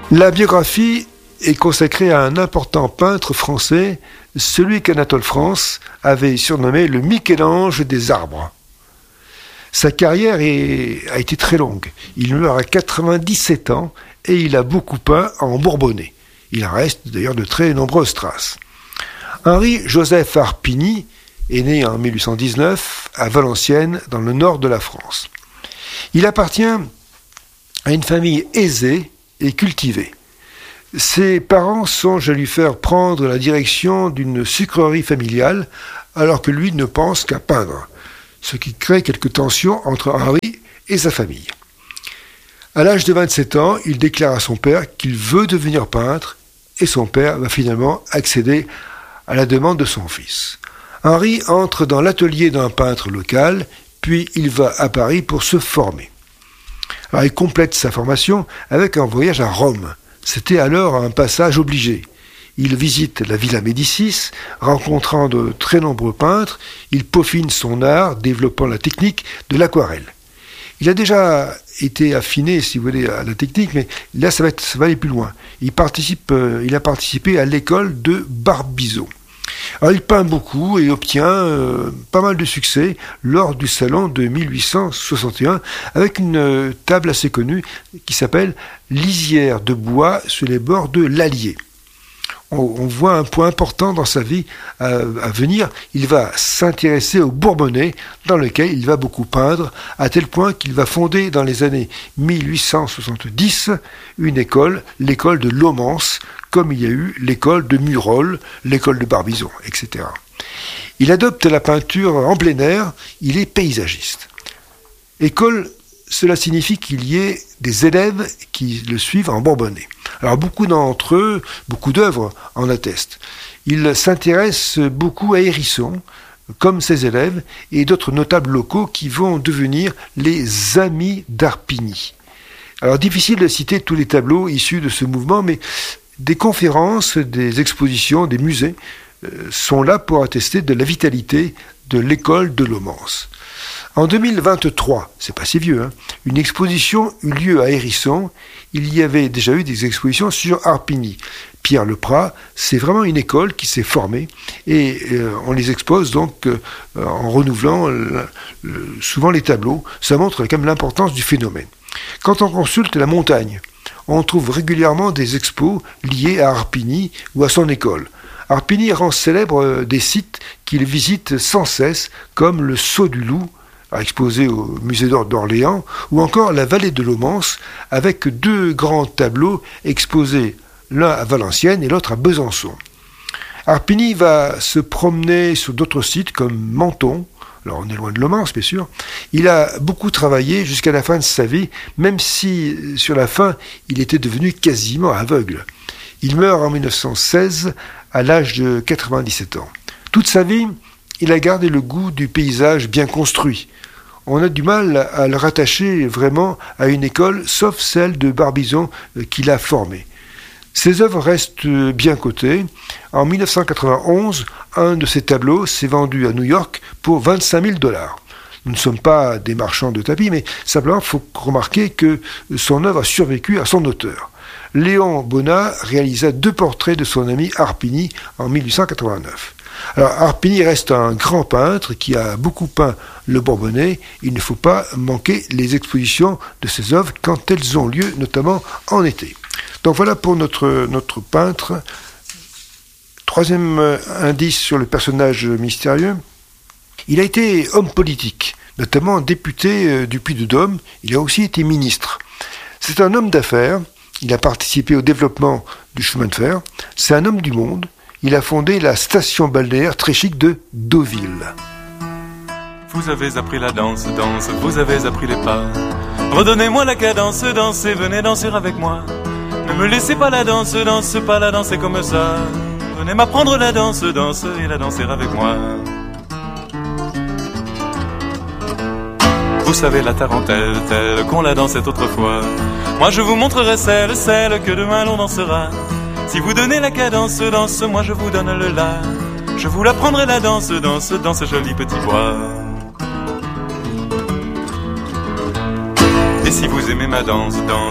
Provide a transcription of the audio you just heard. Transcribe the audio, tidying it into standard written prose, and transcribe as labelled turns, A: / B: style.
A: La biographie est consacrée à un important peintre français, celui qu'Anatole France avait surnommé le Michel-Ange des arbres. Sa carrière a été très longue. Il meurt à 97 ans et il a beaucoup peint en Bourbonnais. Il en reste d'ailleurs de très nombreuses traces. Henri-Joseph Harpigny est né en 1819 à Valenciennes, dans le nord de la France. Il appartient à une famille aisée et cultivée. Ses parents songent à lui faire prendre la direction d'une sucrerie familiale, alors que lui ne pense qu'à peindre, ce qui crée quelques tensions entre Henri et sa famille. À l'âge de 27 ans, il déclare à son père qu'il veut devenir peintre, et son père va finalement accéder à la demande de son fils. Henri entre dans l'atelier d'un peintre local, puis il va à Paris pour se former. Alors il complète sa formation avec un voyage à Rome. C'était alors un passage obligé. Il visite la Villa Médicis, rencontrant de très nombreux peintres. Il peaufine son art, développant la technique de l'aquarelle. Il a déjà été affiné, si vous voulez, à la technique, mais là, ça va aller plus loin. Il a participé à l'école de Barbizot. Alors, il peint beaucoup et obtient pas mal de succès lors du salon de 1861 avec une table assez connue qui s'appelle « Lisière de bois sur les bords de l'Allier ». On voit un point important dans sa vie à venir. Il va s'intéresser au Bourbonnais, dans lequel il va beaucoup peindre, à tel point qu'il va fonder dans les années 1870 une école, l'école de Lomance, comme il y a eu l'école de Murol, l'école de Barbizon, etc. Il adopte la peinture en plein air, il est paysagiste. École, cela signifie qu'il y ait des élèves qui le suivent en Bourbonnais. Alors beaucoup d'entre eux, beaucoup d'œuvres en attestent. Il s'intéresse beaucoup à Hérisson, comme ses élèves, et d'autres notables locaux qui vont devenir les amis d'Harpigny. Alors difficile de citer tous les tableaux issus de ce mouvement, mais des conférences, des expositions, des musées sont là pour attester de la vitalité de l'école de Lomance. En 2023, c'est pas si vieux, une exposition eut lieu à Hérisson. Il y avait déjà eu des expositions sur Harpigny. Pierre Leprat, c'est vraiment une école qui s'est formée et on les expose donc en renouvelant souvent les tableaux. Ça montre quand même l'importance du phénomène. Quand on consulte la montagne, on trouve régulièrement des expos liés à Harpigny ou à son école. Harpigny rend célèbre des sites qu'il visite sans cesse, comme le Saut du Loup, exposé au musée d'Orléans, ou encore la vallée de Lomance, avec deux grands tableaux exposés, l'un à Valenciennes et l'autre à Besançon. Harpigny va se promener sur d'autres sites comme Menton. Alors on est loin de Lomance, bien sûr. Il a beaucoup travaillé jusqu'à la fin de sa vie, même si sur la fin, il était devenu quasiment aveugle. Il meurt en 1916 à l'âge de 97 ans. Toute sa vie, il a gardé le goût du paysage bien construit. On a du mal à le rattacher vraiment à une école, sauf celle de Barbizon qu'il a formée. Ses œuvres restent bien cotées. En 1991, un de ses tableaux s'est vendu à New York pour $25 000. Nous ne sommes pas des marchands de tapis, mais simplement il faut remarquer que son œuvre a survécu à son auteur. Léon Bonnat réalisa 2 portraits de son ami Harpigny en 1889. Alors Harpigny reste un grand peintre qui a beaucoup peint le Bourbonnais. Il ne faut pas manquer les expositions de ses œuvres quand elles ont lieu, notamment en été. Donc voilà pour notre peintre. Troisième indice sur le personnage mystérieux. Il a été homme politique, notamment député du Puy-de-Dôme. Il a aussi été ministre. C'est un homme d'affaires. Il a participé au développement du chemin de fer. C'est un homme du monde. Il a fondé la station balnéaire très chic de Deauville.
B: Vous avez appris la danse, vous avez appris les pas. Redonnez-moi la cadence, dansez, venez danser avec moi. Ne me laissez pas la danse, pas la danser comme ça. Venez m'apprendre la danse, et la danser avec moi. Vous savez la tarentelle, telle qu'on la dansait autrefois. Moi je vous montrerai celle que demain l'on dansera. Si vous donnez la cadence, moi je vous donne le la. Je vous l'apprendrai la danse, dans ce joli petit bois. Et si vous aimez ma danse,